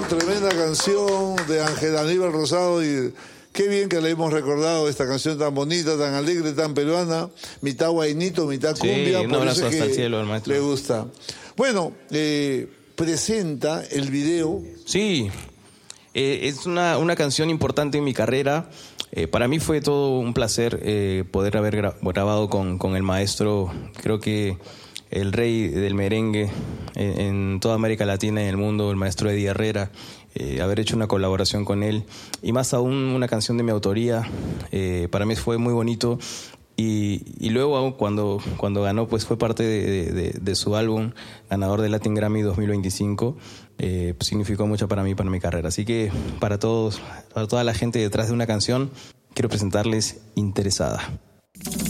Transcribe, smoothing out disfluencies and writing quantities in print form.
tremenda canción de Ángel Aníbal Rosado y qué bien que le hemos recordado esta canción tan bonita, tan alegre, tan peruana, mitad guainito, mitad cumbia, un por abrazo eso es hasta que el cielo, al maestro. le gusta. Bueno, presenta el video. Sí, es una canción importante en mi carrera. Para mí fue todo un placer poder haber grabado con el maestro, creo que el rey del merengue en toda América Latina y en el mundo, el maestro Eddie Herrera, haber hecho una colaboración con él y más aún una canción de mi autoría, para mí fue muy bonito. Y luego cuando ganó, pues fue parte de su álbum, ganador del Latin Grammy 2025, pues significó mucho para mí, para mi carrera. Así que para toda la gente detrás de una canción, quiero presentarles Interesada.